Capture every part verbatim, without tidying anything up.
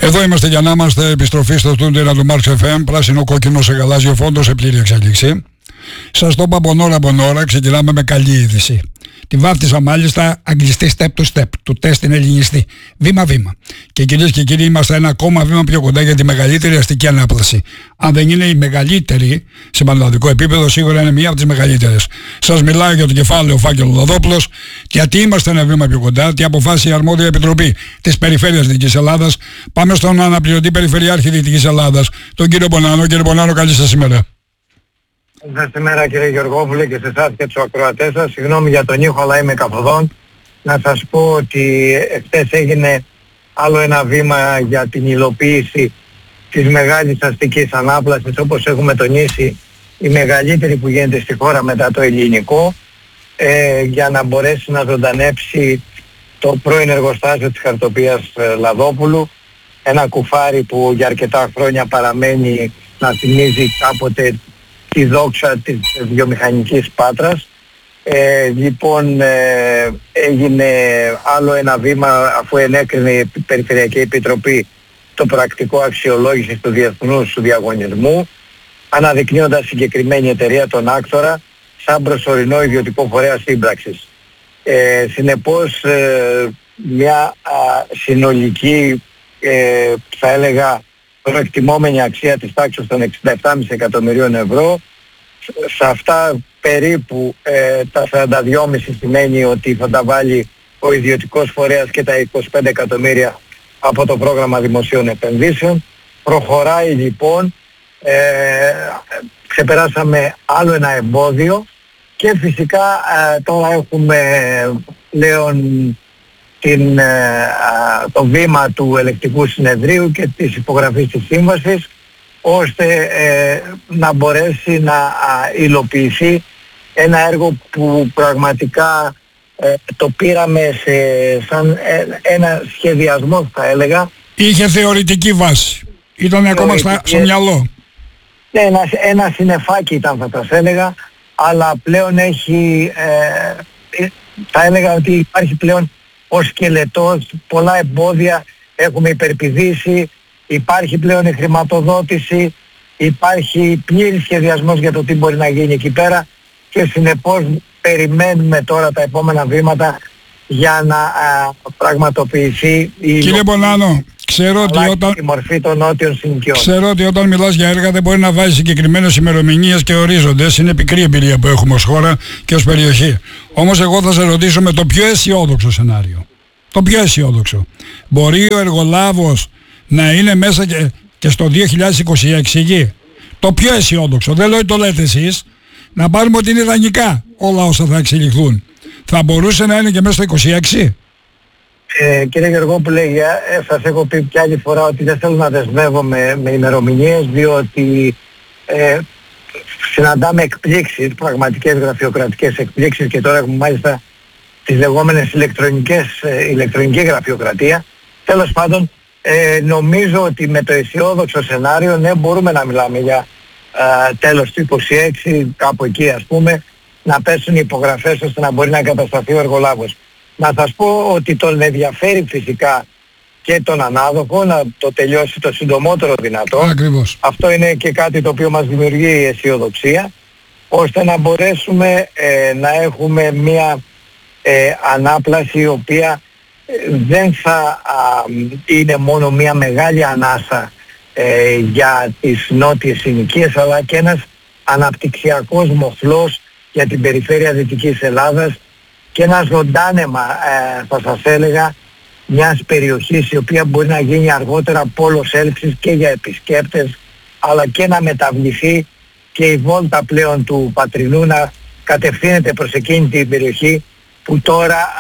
Εδώ είμαστε για να είμαστε. Επιστροφή στο στούντιο του Marx εφ εμ. Πράσινο κόκκινο σε γαλάζιο φόντο σε πλήρη εξέλιξη. Σας το είπα από ώρα από ώρα. Ξεκινάμε με καλή είδηση. Τη βάφτισα μάλιστα αγγλιστή step to step. Του τεστ είναι ελληνιστή. Βήμα-βήμα. Και κυρίες και κύριοι, είμαστε ένα ακόμα βήμα πιο κοντά για τη μεγαλύτερη αστική ανάπλαση. Αν δεν είναι η μεγαλύτερη σε πανελλαδικό επίπεδο, σίγουρα είναι μία από τις μεγαλύτερες. Σας μιλάω για το κεφάλαιο Φάκελο Λαδόπουλος. Γιατί είμαστε ένα βήμα πιο κοντά, τι αποφάσισε η αρμόδια επιτροπή της Περιφέρειας Δυτικής Ελλάδας. Πάμε στον αναπληρωτή Περιφερειάρχη Δυτικής Ελλάδας, τον κύριο Μπονάνο. Κύριε Μπονάνο, καλή σας ημέρα. Καλησπέρα κύριε Γεωργόπουλε και σε εσάς και τους ακροατές σας. Συγγνώμη για τον ήχο, αλλά είμαι καθοδόν. Να σας πω ότι χθες έγινε άλλο ένα βήμα για την υλοποίηση της μεγάλης αστικής ανάπλασης, όπως έχουμε τονίσει, η μεγαλύτερη που γίνεται στη χώρα μετά το ελληνικό, ε, για να μπορέσει να ζωντανέψει το πρώην εργοστάσιο της χαρτοπίας ε, Λαδόπουλου. Ένα κουφάρι που για αρκετά χρόνια παραμένει να θυμίζει κάποτε τη δόξα της βιομηχανικής Πάτρας. Ε, λοιπόν, ε, έγινε άλλο ένα βήμα αφού ενέκρινε η Περιφερειακή Επιτροπή το πρακτικό αξιολόγησης του διεθνούς διαγωνισμού, αναδεικνύοντας συγκεκριμένη εταιρεία, τον Άκτορα, σαν προσωρινό ιδιωτικό φορέα σύμπραξης. Ε, συνεπώς, ε, μια α, συνολική, ε, θα έλεγα, προεκτιμόμενη αξία της τάξης των εξήντα επτά κόμμα πέντε εκατομμυρίων ευρώ. Σε αυτά περίπου ε, τα σαράντα δύο κόμμα πέντε σημαίνει ότι θα τα βάλει ο ιδιωτικός φορέας και τα είκοσι πέντε εκατομμύρια από το πρόγραμμα δημοσίων επενδύσεων. Προχωράει λοιπόν, ε, ξεπεράσαμε άλλο ένα εμπόδιο και φυσικά ε, τώρα έχουμε πλέον την, ε, το βήμα του ελεκτικού συνεδρίου και της υπογραφής της σύμβασης, ώστε ε, να μπορέσει να α, υλοποιηθεί ένα έργο που πραγματικά ε, το πήραμε σε, σαν ε, ένα σχεδιασμό, θα έλεγα. Είχε θεωρητική βάση. Ήταν ακόμα στα, στο μυαλό. Ναι, ένα, ένα συννεφάκι ήταν, θα σας έλεγα, αλλά πλέον έχει, ε, θα έλεγα ότι υπάρχει πλέον ο σκελετός, πολλά εμπόδια έχουμε υπερπηδήσει, υπάρχει πλέον η χρηματοδότηση, υπάρχει πλήρης σχεδιασμός για το τι μπορεί να γίνει εκεί πέρα και συνεπώς περιμένουμε τώρα τα επόμενα βήματα για να α, πραγματοποιηθεί η, Κύριε Μπονάνο, ξέρω ότι, όταν... η μορφή των νότιων συνοικιών. Ξέρω ότι όταν μιλάς για έργα δεν μπορεί να βάζει συγκεκριμένες ημερομηνίες και ορίζοντες. Είναι πικρή εμπειρία που έχουμε ως χώρα και ως περιοχή. Όμως εγώ θα σε ρωτήσω με το πιο αισιόδοξο σενάριο. Το πιο αισιόδοξο. Μπορεί ο εργολάβος να είναι μέσα και, και στο δύο χιλιάδες είκοσι έξι εκεί. Το πιο αισιόδοξο. Δεν λέω ότι το λέτε εσείς. Να πάρουμε ότι είναι ιδανικά όλα όσα θα εξελιχθούν. Θα μπορούσε να είναι και μέσα στο είκοσι έξι. Ε, κύριε Γεωργόπουλε, ε, σας έχω πει και άλλη φορά ότι δεν θέλω να δεσμεύομαι με ημερομηνίες, διότι ε, συναντάμε εκπλήξεις, πραγματικές γραφειοκρατικές εκπλήξεις, και τώρα έχουμε μάλιστα τις λεγόμενες ηλεκτρονικές, ε, ηλεκτρονική γραφειοκρατία. Τέλος πάντων, ε, νομίζω ότι με το αισιόδοξο σενάριο, ναι, μπορούμε να μιλάμε για ε, τέλος του είκοσι έξι, κάπου εκεί ας πούμε, να πέσουν οι υπογραφές ώστε να μπορεί να εγκατασταθεί ο εργολάβος. Να σας πω ότι τον ενδιαφέρει φυσικά και τον ανάδοχο να το τελειώσει το συντομότερο δυνατό. Ακριβώς. Αυτό είναι και κάτι το οποίο μας δημιουργεί αισιοδοξία, ώστε να μπορέσουμε ε, να έχουμε μια ε, ανάπλαση η οποία ε, δεν θα α, είναι μόνο μια μεγάλη ανάσα ε, για τις νότιες συνοικίες, αλλά και ένας αναπτυξιακός μοχλός για την περιφέρεια Δυτικής Ελλάδας και ένα ζωντάνεμα, ε, θα σας έλεγα, μιας περιοχής η οποία μπορεί να γίνει αργότερα πόλος έλξης και για επισκέπτες, αλλά και να μεταβληθεί και η βόλτα πλέον του Πατρινού να κατευθύνεται προς εκείνη την περιοχή που τώρα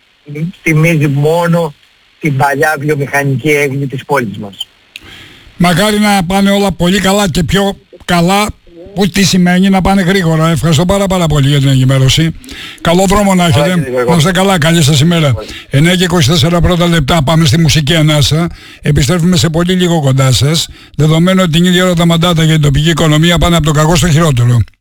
θυμίζει μόνο την παλιά βιομηχανική έγκλη της πόλης μας. Μακάρι να πάνε όλα πολύ καλά και πιο καλά, που τι σημαίνει να πάνε γρήγορα. Ευχαριστώ πάρα πάρα πολύ για την ενημέρωση. Καλό δρόμο να έχετε. Να είστε καλά, καλή σας ημέρα. εννιά και είκοσι τέσσερα πρώτα λεπτά, πάμε στη μουσική ανάσα. Επιστρέφουμε σε πολύ λίγο κοντά σας, δεδομένου ότι την ίδια ώρα τα μαντάτα για την τοπική οικονομία πάνε από το κακό στο χειρότερο.